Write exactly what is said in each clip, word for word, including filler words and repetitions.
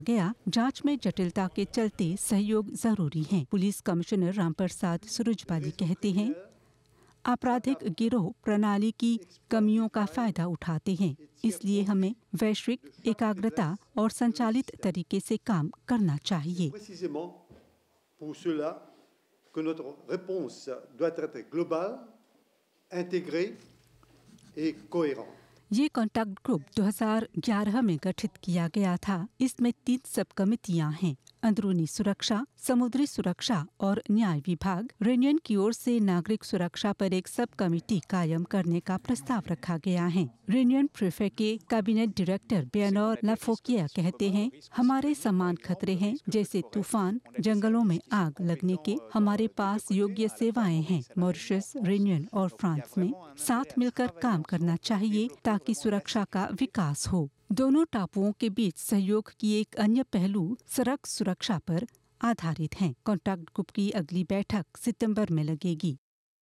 गया। जांच में जटिलता के चलते सहयोग जरूरी है। पुलिस कमिश्नर रामप्रसाद सुरजबाली कहते हैं, आपराधिक गिरोह प्रणाली की कमियों का फायदा उठाते हैं, इसलिए हमें वैश्विक एकाग्रता और संचालित तरीके से काम करना चाहिए। Pour cela que notre réponse doit être globale, intégrée et cohérente. ये कॉन्टैक्ट ग्रुप दो हज़ार ग्यारह में गठित किया गया था। इसमें तीन सब कमेटियां हैं: अंदरूनी सुरक्षा, समुद्री सुरक्षा और न्याय विभाग। रेनियन की ओर से नागरिक सुरक्षा पर एक सब कमेटी कायम करने का प्रस्ताव रखा गया है। रेनियन प्रीफे के कैबिनेट डायरेक्टर बेनोर लाफोकिया कहते हैं, हमारे समान खतरे हैं, जैसे तूफान, जंगलों में आग लगने के। हमारे पास योग्य सेवाएं हैं। मॉरिशस, रेनियन और फ्रांस में साथ मिलकर काम करना चाहिए ताकि सुरक्षा का विकास हो। दोनों टापुओं के बीच सहयोग की एक अन्य पहलू सड़क सुरक्षा पर आधारित है। कॉन्टैक्ट ग्रुप की अगली बैठक सितंबर में लगेगी।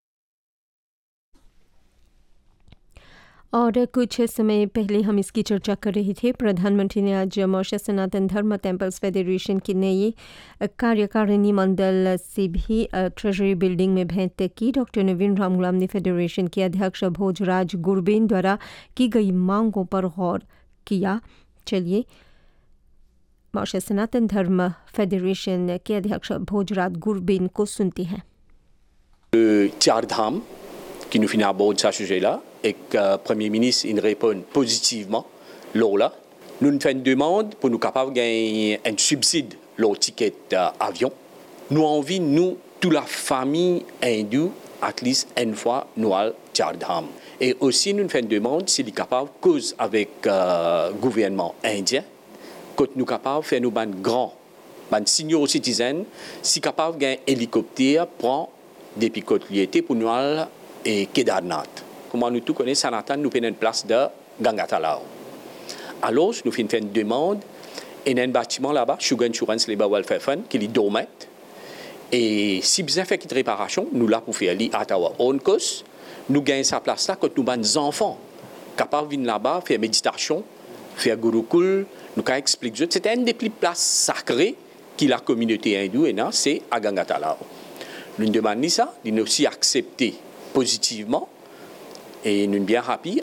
और कुछ समय पहले हम इसकी चर्चा कर रहे थे। प्रधानमंत्री ने आज मॉरिशस सनातन धर्म टेम्पल्स फेडरेशन के नए कार्यकारिणी मंडल से भी ट्रेजरी बिल्डिंग में भेंट की। डॉक्टर नवीन रामगुलाम ने फेडरेशन के अध्यक्ष भोजराज गुरबेन द्वारा की गई मांगों पर गौर किया। चलिए मॉरिशस सनातन धर्म फेडरेशन के अध्यक्ष भोजराज गुरबेन को सुनते हैं। चार धाम qui nous finit à bord de ce sujet-là et que le Premier ministre il répond positivement là. Nous nous faisons une demande pour nous capables de gagner un subside leur ticket d'avion. Nous envie nous toute la famille hindoue at least une fois nous al Chardham. Et aussi nous nous faisons une demande s'il est capable cause avec le euh, gouvernement indien que nous capables faire nous ban grand ban senior citizen si capable gagner hélicoptère prend des picotes liété pour nous al et Kedarnath. Comment nous tous connaissons Sanatan, nous prenons une place de Gangatalao. Alors, nous faisons une demande, et il y a un bâtiment là-bas, Sugar Insurance Labour Welfare Fund, qui est dormant. Et si besoin fait une réparation, nous là pour faire à Ottawa. On cause, nous gagnons sa place là quand nous avons des enfants capables de venir là-bas, faire méditation, faire Gurukul, nous avons expliqué. C'était une des plus places sacrées que la communauté hindoue et là, c'est à Gangatalao. Nous demandons ça, nous aussi accepté positivement et nous sommes bien rapides.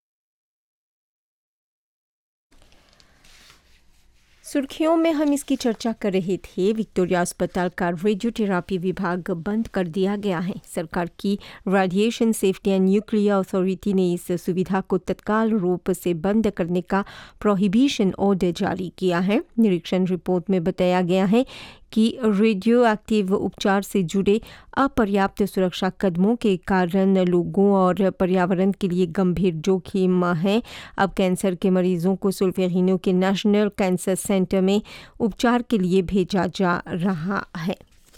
सुर्खियों में हम इसकी चर्चा कर रहे थे। Victoria अस्पताल का रेडियोथेरापी विभाग बंद कर दिया गया है। सरकार की radiation safety and nuclear authority ने इस सुविधा को तत्काल रूप से बंद करने का प्रोहिबिशन ऑर्डर जारी किया है। निरीक्षण रिपोर्ट में बताया गया है कि रेडियो एक्टिव उपचार से जुड़े अपर्याप्त सुरक्षा कदमों के कारण लोगों और पर्यावरण के लिए गंभीर जोखिम है। अब कैंसर के मरीजों को सुल्फेरिनो के नेशनल कैंसर सेंटर में उपचार के लिए भेजा जा रहा है।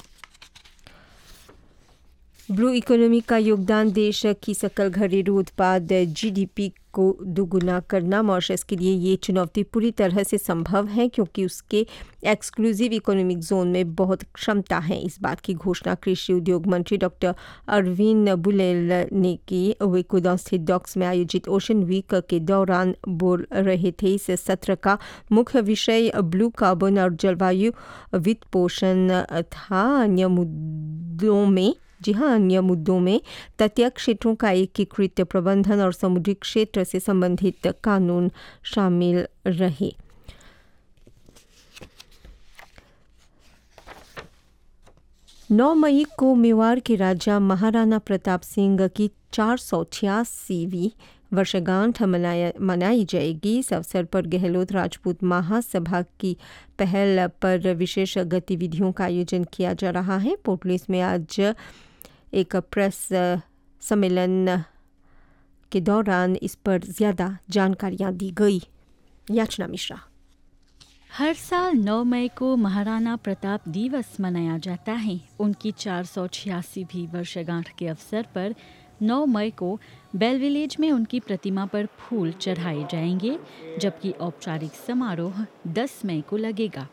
ब्लू इकोनॉमी का योगदान देश की सकल घरेलू उत्पाद जीडीपी को दोगुना करना मॉरिशस के लिए ये चुनौती पूरी तरह से संभव है क्योंकि उसके एक्सक्लूसिव इकोनॉमिक जोन में बहुत क्षमता है। इस बात की घोषणा कृषि उद्योग मंत्री डॉक्टर अरविंद बुलेल ने की। वे कुदौन स्थित डॉक्स में आयोजित ओशन वीक के दौरान बोल रहे थे। इस सत्र का मुख्य विषय ब्लू कार्बन और जलवायु वित्त पोषण था। अन्य मुद्दों में जी हाँ अन्य मुद्दों में तटीय क्षेत्रों का एकीकृत प्रबंधन और समुद्री क्षेत्र से संबंधित कानून शामिल रहे। नौ मई को मेवाड़ के राजा महाराणा प्रताप सिंह की चार सौ छियासीवीं वर्षगांठ मनाई जाएगी। इस अवसर पर गहलोत राजपूत महासभा की पहल पर विशेष गतिविधियों का आयोजन किया जा रहा है। पोर्टलिस में आज एक प्रेस सम्मेलन के दौरान इस पर ज़्यादा जानकारियाँ दी गई। याचना मिश्रा। हर साल नौ मई को महाराणा प्रताप दिवस मनाया जाता है। उनकी चार सौ छियासीवीं वर्षगांठ के अवसर पर नौ मई को बेल विलेज में उनकी प्रतिमा पर फूल चढ़ाए जाएंगे, जबकि औपचारिक समारोह दस मई को लगेगा।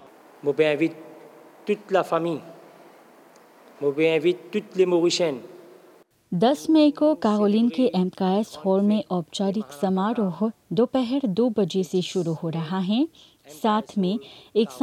दस मई को कारोलिन के एमकाएस हॉल में औपचारिक समारोह दोपहर दो बजे से शुरू हो रहा है। साथ में एक